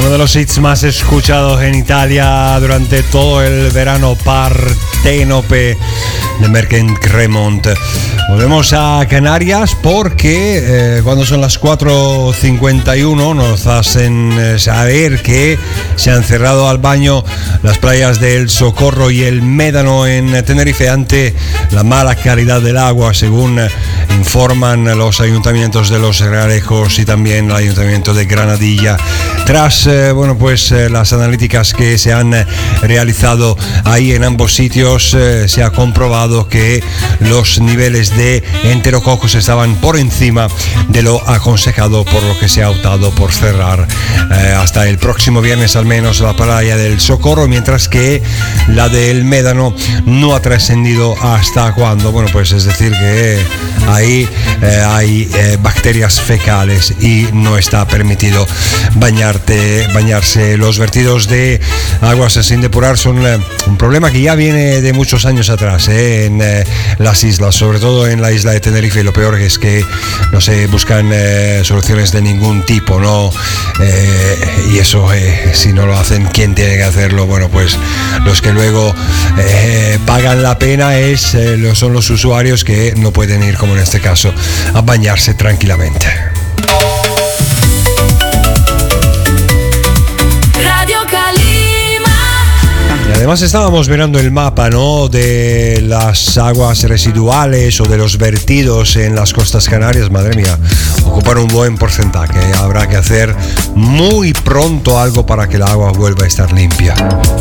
Uno de los hits más escuchados en Italia durante todo el verano, Parténope de Merck Cremont. Volvemos a Canarias porque cuando son las 4:51 nos hacen saber que se han cerrado al baño las playas del Socorro y el Médano en Tenerife ante la mala calidad del agua, según informan los ayuntamientos de Los Realejos y también el ayuntamiento de Granadilla. Tras las analíticas que se han realizado ahí en ambos sitios, se ha comprobado que los niveles de enterococos estaban por encima de lo aconsejado, por lo que se ha optado por cerrar hasta el próximo viernes al menos la playa del Socorro, mientras que la del Médano no ha trascendido hasta cuándo. Bueno, pues es decir que ahí hay bacterias fecales y no está permitido bañarse. Los vertidos de aguas sin depurar son un problema que ya viene de muchos años atrás en las islas, sobre todo en la isla de Tenerife, y lo peor es que no se buscan soluciones de ningún tipo, ¿no? Y eso, si no lo hacen, ¿quién tiene que hacerlo? Bueno, pues los que luego pagan la pena son los usuarios que no pueden ir, como en este caso, a bañarse tranquilamente. Además estábamos mirando el mapa, ¿no?, de las aguas residuales o de los vertidos en las costas canarias. Madre mía, ocupan un buen porcentaje. Habrá que hacer muy pronto algo para que el agua vuelva a estar limpia.